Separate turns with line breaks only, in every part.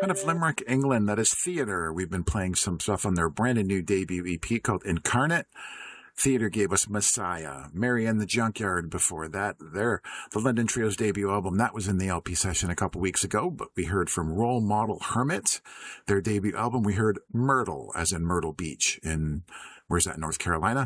Out of Limerick, England, that is Theatre. We've been playing some stuff on their brand new debut EP called Incarnate. Theatre gave us Messiah, Mary and the Junkyard before that. The London Trio's debut album, that was in the LP session a couple weeks ago, but we heard from Role Model Hermit. Their debut album, we heard Myrtle, as in Myrtle Beach in, where's that, North Carolina?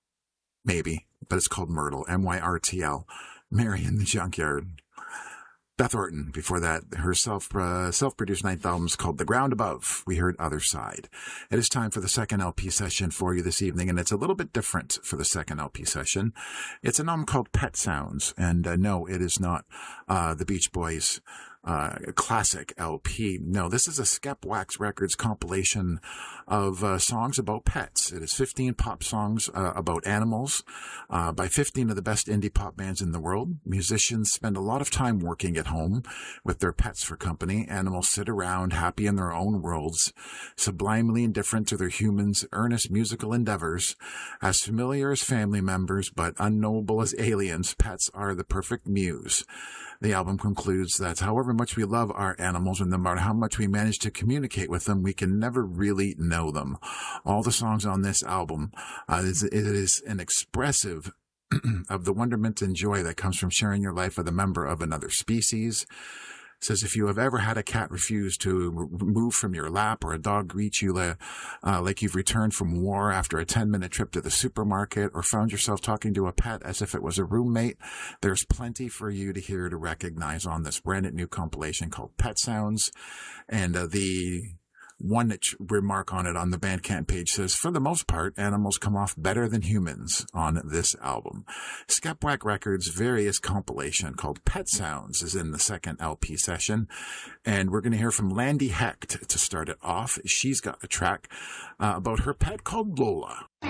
Maybe, but it's called Myrtle, Myrtl, Mary and the Junkyard. Beth Orton, before that, her self-produced ninth album is called The Ground Above. We heard Other Side. It is time for the second LP session for you this evening, and it's a little bit different for the second LP session. It's an album called Pet Sounds, and no, it is not the Beach Boys' classic LP. No, this is a Skepwax Records compilation of songs about pets. It is 15 pop songs about animals by 15 of the best indie pop bands in the world. Musicians spend a lot of time working at home with their pets for company. Animals sit around happy in their own worlds, sublimely indifferent to their humans' earnest musical endeavors. As familiar as family members, but unknowable as aliens, pets are the perfect muse. The album concludes that however much we love our animals and no matter how much we manage to communicate with them, we can never really know them. All the songs on this album, it is an expressive of the wonderment and joy that comes from sharing your life with a member of another species. It says if you have ever had a cat refuse to move from your lap or a dog greet you like you've returned from war after a 10-minute trip to the supermarket or found yourself talking to a pet as if it was a roommate, there's plenty for you to hear to recognize on this brand new compilation called Pet Sounds. And the one remark on it on the Bandcamp page says, for the most part, animals come off better than humans on this album. Skepwax Records' various compilation called Pet Sounds is in the second LP session. And we're going to hear from Landy Hecht to start it off. She's got a track about her pet called Lola.